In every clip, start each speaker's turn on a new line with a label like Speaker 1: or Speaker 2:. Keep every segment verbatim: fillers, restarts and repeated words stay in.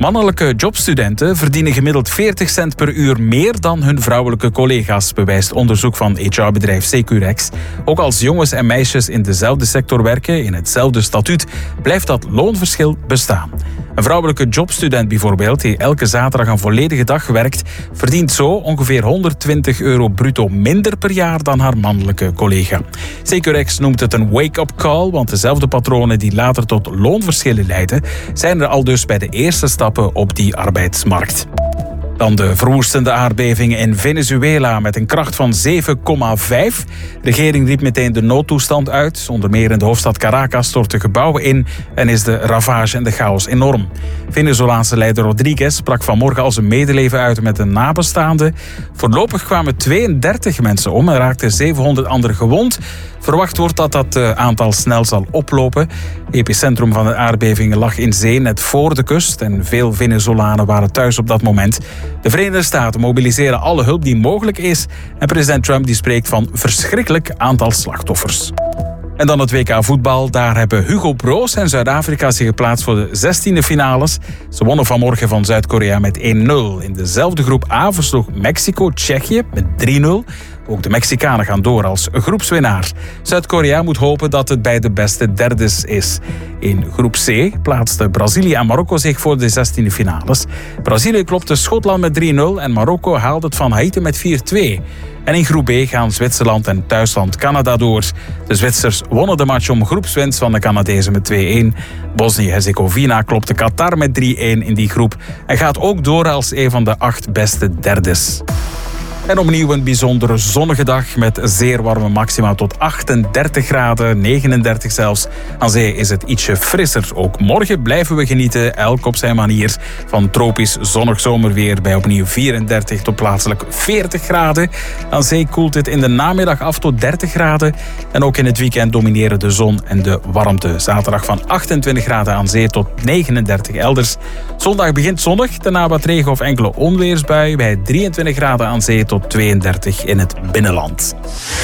Speaker 1: Mannelijke jobstudenten verdienen gemiddeld veertig cent per uur meer dan hun vrouwelijke collega's, bewijst onderzoek van H R-bedrijf Securex. Ook als jongens en meisjes in dezelfde sector werken, in hetzelfde statuut, blijft dat loonverschil bestaan. Een vrouwelijke jobstudent bijvoorbeeld, die elke zaterdag een volledige dag werkt, verdient zo ongeveer honderdtwintig euro bruto minder per jaar dan haar mannelijke collega. Securex noemt het een wake-up call, want dezelfde patronen die later tot loonverschillen leiden, zijn er al dus bij de eerste stappen op die arbeidsmarkt. Dan de verwoestende aardbevingen in Venezuela met een kracht van zeven komma vijf. De regering riep meteen de noodtoestand uit. Onder meer in de hoofdstad Caracas stortten gebouwen in en is de ravage en de chaos enorm. Venezolaanse leider Rodriguez sprak vanmorgen al zijn medeleven uit met een nabestaande. Voorlopig kwamen tweeëndertig mensen om en raakten zevenhonderd anderen gewond. Verwacht wordt dat dat aantal snel zal oplopen. Het epicentrum van de aardbevingen lag in zee net voor de kust en veel Venezolanen waren thuis op dat moment. De Verenigde Staten mobiliseren alle hulp die mogelijk is en president Trump die spreekt van verschrikkelijk aantal slachtoffers. En dan het W K voetbal. Daar hebben Hugo Broos en Zuid-Afrika zich geplaatst voor de zestiende finales. Ze wonnen vanmorgen van Zuid-Korea met één nul. In dezelfde groep A versloeg Mexico Tsjechië met drie nul. Ook de Mexicanen gaan door als groepswinnaar. Zuid-Korea moet hopen dat het bij de beste derdes is. In groep C plaatsten Brazilië en Marokko zich voor de zestiende finales. Brazilië klopte Schotland met drie nul en Marokko haalde het van Haiti met vier twee. En in groep B gaan Zwitserland en thuisland Canada door. De Zwitsers wonnen de match om groepswinst van de Canadezen met twee één. Bosnië-Herzegovina klopte Qatar met drie één in die groep en gaat ook door als een van de acht beste derdes. En opnieuw een bijzondere zonnige dag met zeer warme maxima tot achtendertig graden, negenendertig zelfs. Aan zee is het ietsje frisser. Ook morgen blijven we genieten, elk op zijn manier, van tropisch zonnig zomerweer bij opnieuw vierendertig tot plaatselijk veertig graden. Aan zee koelt het in de namiddag af tot dertig graden. En ook in het weekend domineren de zon en de warmte. Zaterdag van achtentwintig graden aan zee tot negenendertig elders. Zondag begint zonnig, daarna wat regen of enkele onweersbuien bij drieëntwintig graden aan zee tot tweeëndertig in het binnenland.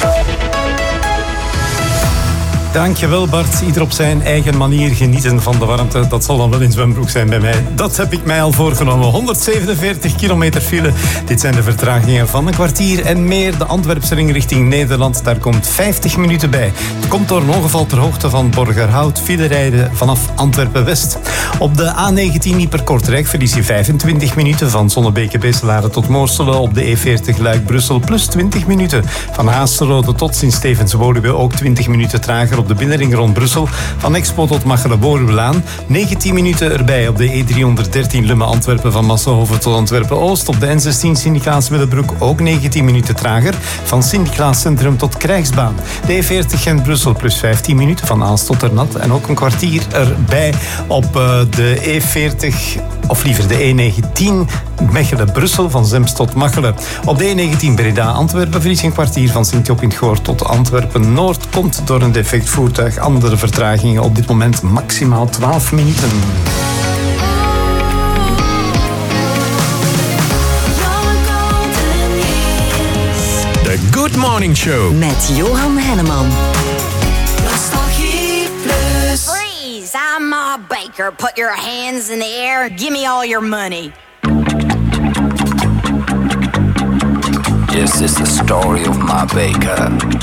Speaker 2: Dankjewel Bart. Ieder op zijn eigen manier genieten van de warmte. Dat zal dan wel in zwembroek zijn bij mij. Dat heb ik mij al voorgenomen. honderdzevenenveertig kilometer file. Dit zijn de vertragingen van een kwartier en meer. De Antwerpse ring richting Nederland. Daar komt vijftig minuten bij. Het komt door een ongeval ter hoogte van Borgerhout. File rijden vanaf Antwerpen-West. Op de A negentien Ieper-Kortrijk verlies je vijfentwintig minuten. Van Zonnebeke-Beselare tot Moorselen. Op de E veertig Luik-Brussel plus twintig minuten. Van Haastelrode tot Sint-Stevens-Woluwe ook twintig minuten trager op de binnenring rond Brussel. Van Expo tot Machelen-Boruwlaan. negentien minuten erbij op de E driehonderddertien Lummen-Antwerpen van Massenhoven tot Antwerpen-Oost. Op de N zestien Sint-Niklaas-Middelbroek ook negentien minuten trager. Van Sint-Niklaas-Centrum tot Krijgsbaan. De E veertig Gent-Brussel plus vijftien minuten van Aalst tot Ternat. En ook een kwartier erbij op uh, de E veertig, of liever de E negentien Mechelen-Brussel van Zemst tot Machelen. Op de E negentien Breda-Antwerpen verlies een kwartier van Sint-Job in het Goor tot Antwerpen-Noord. Komt door een defect voertuig. Andere vertragingen op dit moment maximaal twaalf minuten.
Speaker 3: The Good Morning Show.
Speaker 4: Met Johan Henneman.
Speaker 5: Nostalgie Plus. Freeze, I'm Ma Baker. Put your hands in the air. Give me all your money.
Speaker 6: This is the story of Ma Baker.